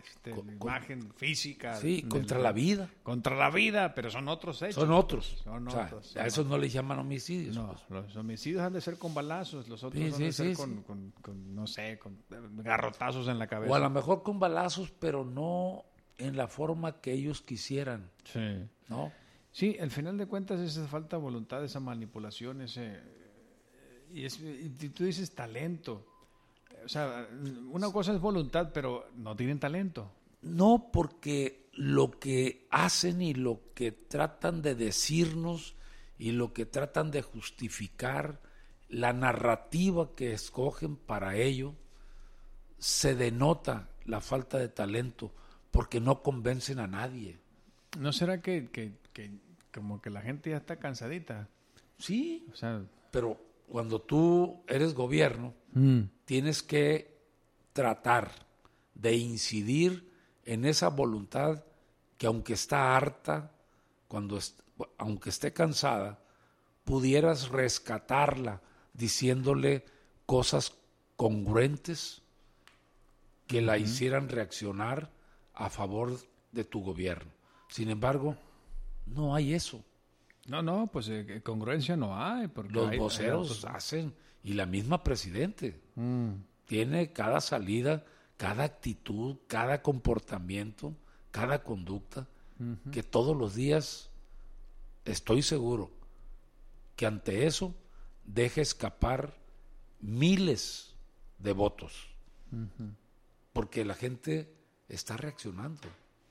imagen física. Sí, contra la vida. Contra la vida, pero son otros hechos. Son otros. Son O sea, otros. a esos no les llaman homicidios. No, pues. los homicidios han de ser con balazos, los otros Sí, han de sí, ser sí, con, no sé, con garrotazos en la cabeza. O a lo mejor con balazos, pero no en la forma que ellos quisieran, Sí. ¿no? Sí, al final de cuentas esa falta de voluntad, esa manipulación, y tú dices talento. O sea, una cosa es voluntad, pero no tienen talento. No, porque lo que hacen y lo que tratan de decirnos y lo que tratan de justificar, la narrativa que escogen para ello, se denota la falta de talento porque no convencen a nadie. ¿No será que como que la gente ya está cansadita? Sí, O sea, pero cuando tú eres gobierno, tienes que tratar de incidir en esa voluntad que aunque está harta, aunque esté cansada, pudieras rescatarla diciéndole cosas congruentes que la hicieran reaccionar a favor de tu gobierno. Sin embargo, no hay eso. no, pues congruencia no hay. Porque Los voceros hacen, y la misma presidente tiene cada salida, cada actitud, cada comportamiento, cada conducta, que todos los días estoy seguro que ante eso deja escapar miles de votos, porque la gente está reaccionando.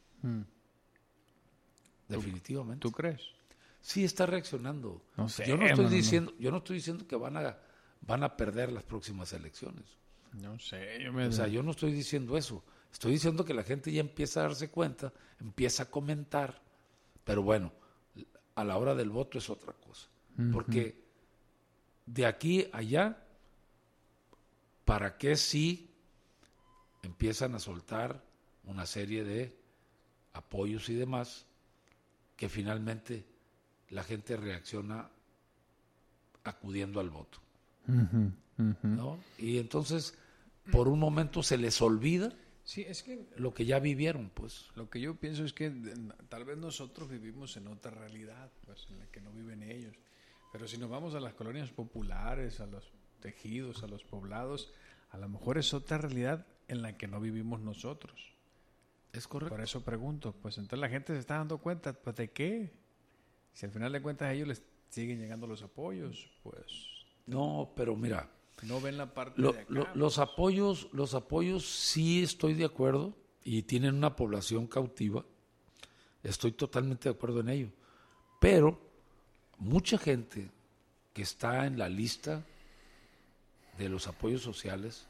Definitivamente. ¿Tú crees? Sí está reaccionando. No sé, yo no estoy diciendo que van a perder las próximas elecciones. No sé. O sea, yo no estoy diciendo eso. Estoy diciendo que la gente ya empieza a darse cuenta, empieza a comentar, pero bueno, a la hora del voto es otra cosa. Porque de aquí a allá, ¿para qué sí empiezan a soltar una serie de apoyos y demás que finalmente la gente reacciona acudiendo al voto? ¿No? Y entonces, por un momento se les olvida Sí, es que lo que ya vivieron, pues. lo que yo pienso es que tal vez nosotros vivimos en otra realidad, pues en la que no viven ellos. Pero si nos vamos a las colonias populares, a los tejidos, a los poblados, a lo mejor es otra realidad en la que no vivimos nosotros. Es correcto. Por eso pregunto, pues entonces la gente se está dando cuenta, pues ¿de qué? Si al final de cuentas a ellos les siguen llegando los apoyos, pues No, pero mira, no ven la parte de acá. los apoyos sí estoy de acuerdo y tienen una población cautiva. Estoy totalmente de acuerdo en ello. Pero mucha gente que está en la lista de los apoyos sociales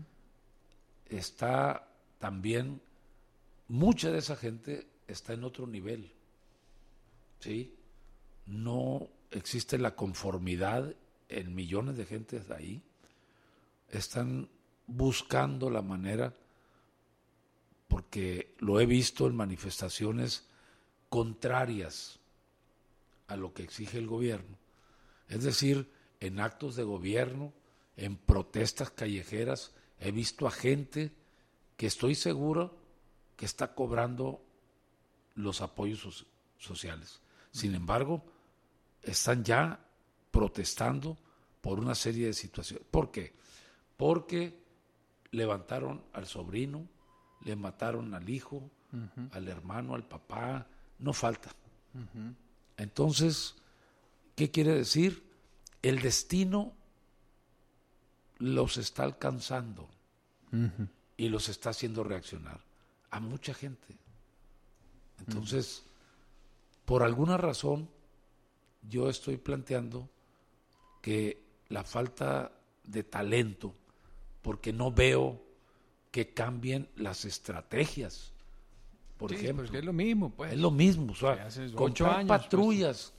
está también, mucha de esa gente está en otro nivel. ¿Sí? No existe la conformidad en millones de gentes de ahí. Están buscando la manera, porque lo he visto en manifestaciones contrarias a lo que exige el gobierno, es decir, en actos de gobierno, en protestas callejeras, he visto a gente que estoy seguro que está cobrando los apoyos sociales. Sin embargo, están ya protestando por una serie de situaciones. ¿Por qué? Porque levantaron al sobrino, le mataron al hijo, al hermano, al papá, no falta. Entonces, ¿qué quiere decir? El destino los está alcanzando y los está haciendo reaccionar a mucha gente. Entonces, por alguna razón, yo estoy planteando que la falta de talento, porque no veo que cambien las estrategias. Por ejemplo, porque es lo mismo, pues. es lo mismo, o sea, hace 8 comprar años, patrullas,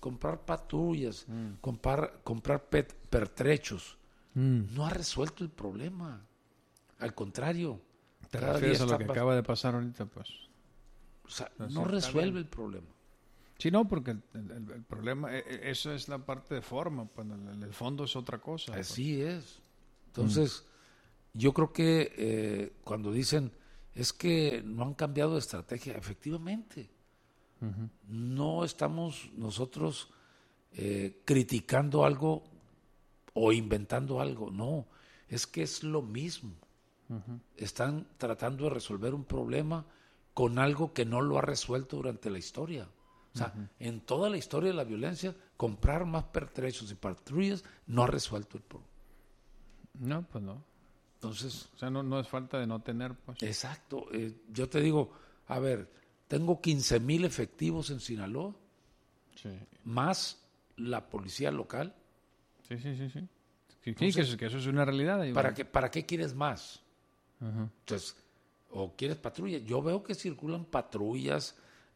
comprar pertrechos, no ha resuelto el problema. Al contrario, ¿Te cada refieres día a lo está que acaba de pasar ahorita? Pues o sea, No, sí, no está resuelve bien. el problema. sí, no, porque el problema, eso es la parte de forma, pues el fondo es otra cosa. Pues. Así es. Entonces, yo creo que cuando dicen es que no han cambiado de estrategia. Efectivamente, no estamos nosotros criticando algo o inventando algo, no, es que es lo mismo. Están tratando de resolver un problema con algo que no lo ha resuelto durante la historia. O sea, en toda la historia de la violencia, comprar más pertrechos y patrullas no ha resuelto el problema. No, pues no. Entonces, O sea, no es falta de no tener, pues. exacto. Yo te digo, a ver, tengo 15,000 efectivos en Sinaloa, Sí, más la policía local. sí. Sí, Entonces, que eso es una realidad. Ahí, ¿Para qué quieres más? Ajá. Entonces, o quieres patrulla. Yo veo que circulan patrullas,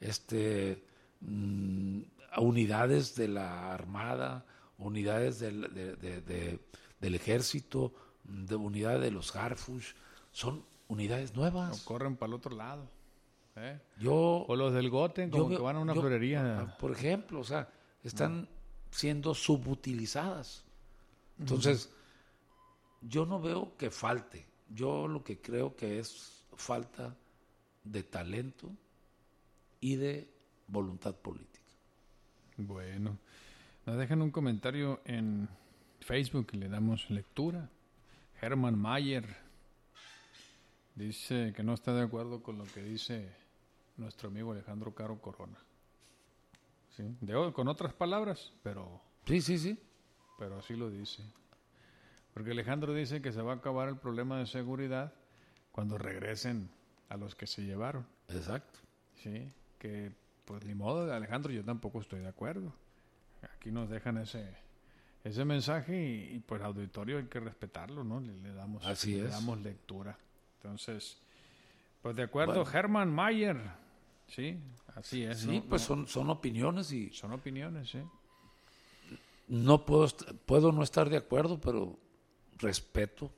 unidades de la Armada, unidades del Ejército, de unidades de los Harfush. Son unidades O nuevas. corren para el otro lado. Yo O los del Goten, como veo- que van a una florería. Por ejemplo, o sea, están siendo subutilizadas. Entonces, yo no veo que falte. Yo lo que creo que es falta de talento y de voluntad política. Bueno, nos dejan un comentario en Facebook y le damos lectura. Herman Mayer dice que no está de acuerdo con lo que dice nuestro amigo Alejandro Caro Corona. ¿Sí? Con otras palabras, pero Sí. así lo dice. Porque Alejandro dice que se va a acabar el problema de seguridad cuando regresen a los que se llevaron. Exacto. Sí, que pues ni modo, Alejandro, yo tampoco estoy de acuerdo. Aquí nos dejan ese mensaje y pues auditorio hay que respetarlo, ¿no? Le damos, Así le es. damos lectura. Entonces, pues de acuerdo, Bueno. Herman Mayer, sí, así es. Sí, ¿no? pues son opiniones y Son opiniones, sí. no puedo no estar de acuerdo, pero respeto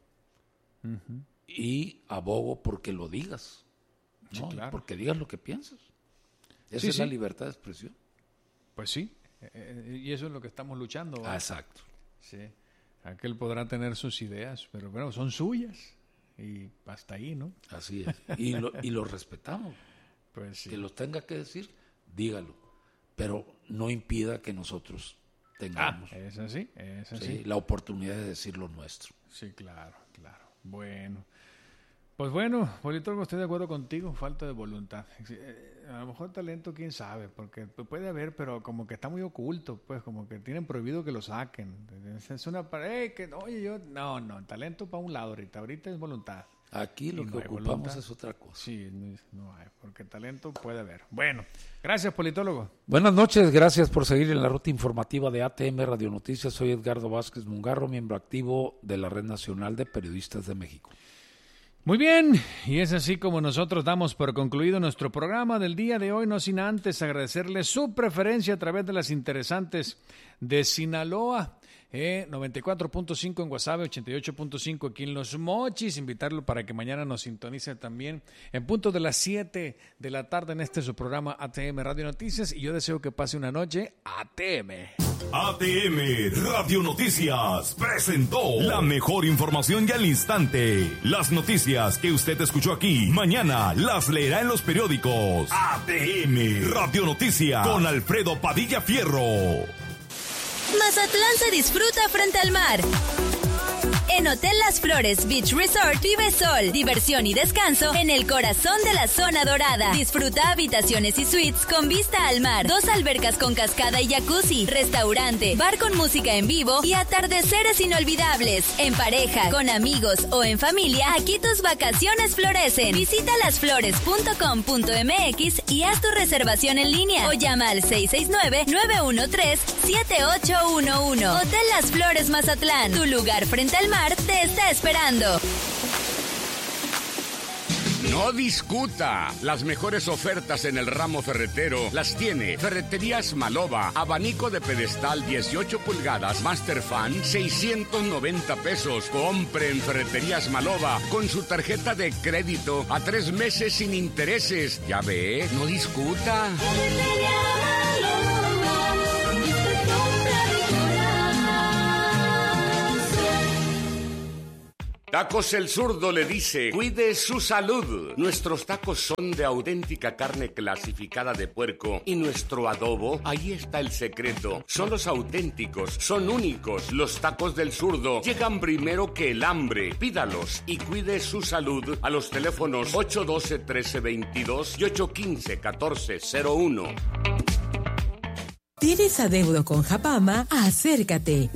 y abogo porque lo digas. Sí, ¿no? claro. Porque digas lo que piensas. Esa Sí, es la sí. libertad de expresión. Pues sí, y eso es lo que estamos luchando. ¿va? Exacto. Sí, aquel podrá tener sus ideas, pero bueno, son suyas y hasta ahí, ¿no? Así es. Y lo respetamos. Pues sí. Que lo tenga que decir, dígalo. Pero no impida que nosotros tengamos es así, es así. ¿sí? la oportunidad de decir lo nuestro. Sí, claro. Bueno. Pues bueno, politólogo, estoy de acuerdo contigo, falta de voluntad. A lo mejor talento, quién sabe, porque puede haber, pero como que está muy oculto, pues como que tienen prohibido que lo saquen. Es una no, talento para un lado ahorita es voluntad. Aquí lo Y que no hay ocupamos voluntad. es otra cosa. Sí, no hay, porque talento puede haber. Bueno, gracias, politólogo. Buenas noches, gracias por seguir en la ruta informativa de ATM Radio Noticias. Soy Edgardo Vázquez Mungarro, miembro activo de la Red Nacional de Periodistas de México. Muy bien, y es así como nosotros damos por concluido nuestro programa del día de hoy, no sin antes agradecerle su preferencia a través de las interesantes de Sinaloa, 94.5 en Guasave, 88.5 aquí en Los Mochis, invitarlo para que mañana nos sintonice también en punto de las 7 de la tarde en su programa ATM Radio Noticias, y yo deseo que pase una noche ATM. ATM Radio Noticias presentó la mejor información y al instante. Las noticias que usted escuchó aquí, mañana las leerá en los periódicos. ATM Radio Noticias con Alfredo Padilla Fierro. Mazatlán se disfruta frente al mar. En Hotel Las Flores Beach Resort vive sol, diversión y descanso en el corazón de la zona dorada. Disfruta habitaciones y suites con vista al mar, 2 albercas con cascada y jacuzzi, restaurante, bar con música en vivo y atardeceres inolvidables. En pareja, con amigos o en familia, aquí tus vacaciones florecen. Visita lasflores.com.mx y haz tu reservación en línea o llama al 669-913-7811. Hotel Las Flores Mazatlán, tu lugar frente al mar te está esperando. No discuta. Las mejores ofertas en el ramo ferretero las tiene Ferreterías Maloba. Abanico de pedestal 18 pulgadas, Master Fan, 690 pesos. Compre en Ferreterías Maloba con su tarjeta de crédito a 3 meses sin intereses. Ya ve, no discuta. Tacos El Zurdo le dice, cuide su salud. Nuestros tacos son de auténtica carne clasificada de puerco y nuestro adobo, ahí está el secreto. Son los auténticos, son únicos. Los tacos del Zurdo llegan primero que el hambre. Pídalos y cuide su salud a los teléfonos 812-1322 y 815-1401. ¿Tienes adeudo con Japama? Acércate.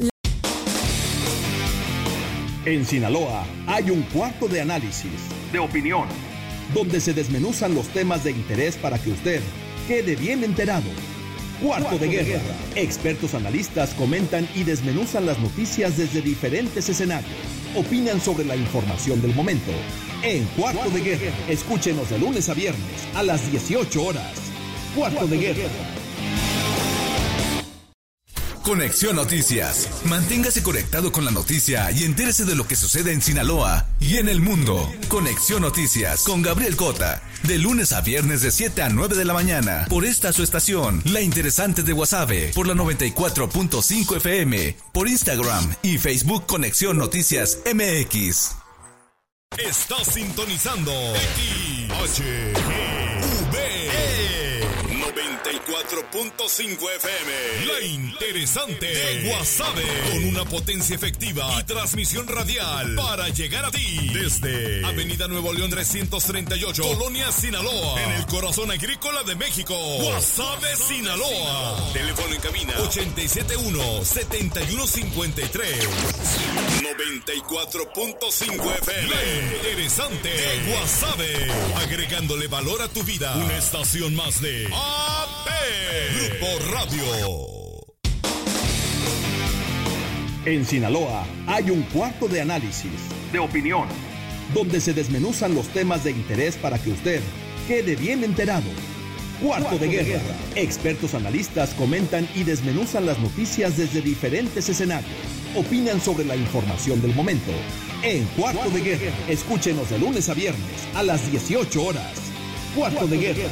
En Sinaloa hay un cuarto de análisis, de opinión, donde se desmenuzan los temas de interés para que usted quede bien enterado. Cuarto de Guerra. Expertos analistas comentan y desmenuzan las noticias desde diferentes escenarios. Opinan sobre la información del momento. En Cuarto de Guerra, escúchenos de lunes a viernes a las 18 horas. Cuarto de Guerra. Conexión Noticias. Manténgase conectado con la noticia y entérese de lo que sucede en Sinaloa y en el mundo. Conexión Noticias con Gabriel Cota. De lunes a viernes de 7 a 9 de la mañana. Por esta su estación, La Interesante de Guasave. Por la 94.5 FM. Por Instagram y Facebook Conexión Noticias MX. Estás sintonizando XHGV 94.5 FM. La Interesante de Guasave. Con una potencia efectiva y transmisión radial para llegar a ti. Desde Avenida Nuevo León 338, Colonia Sinaloa. En el corazón agrícola de México. Guasave, Sinaloa. Teléfono en cabina 871-7153. 94.5 FM. La Interesante de Guasave. Agregándole valor a tu vida. Una estación más de AP Grupo Radio. En Sinaloa hay un cuarto de análisis, de opinión, donde se desmenuzan los temas de interés para que usted quede bien enterado. Cuarto de Guerra. Expertos analistas comentan y desmenuzan las noticias desde diferentes escenarios. Opinan sobre la información del momento. En Cuarto de Guerra, escúchenos de lunes a viernes a las 18 horas. Cuarto de Guerra.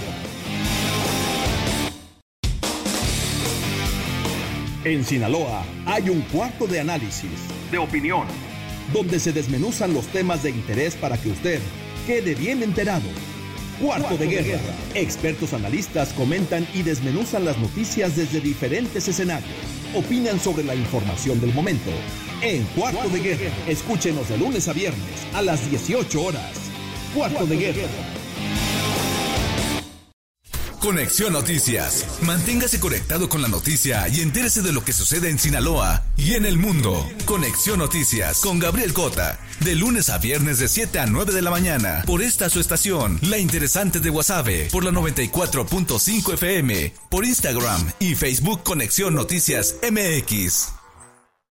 En Sinaloa hay un cuarto de análisis, de opinión, donde se desmenuzan los temas de interés para que usted quede bien enterado. Cuarto de Guerra. Expertos analistas comentan y desmenuzan las noticias desde diferentes escenarios. Opinan sobre la información del momento. En Cuarto de Guerra, escúchenos de lunes a viernes a las 18 horas. Cuarto de Guerra. Conexión Noticias. Manténgase conectado con la noticia y entérese de lo que sucede en Sinaloa y en el mundo. Conexión Noticias con Gabriel Cota. De lunes a viernes de 7 a 9 de la mañana. Por esta su estación, La Interesante de Guasave. Por la 94.5 FM. Por Instagram y Facebook Conexión Noticias MX.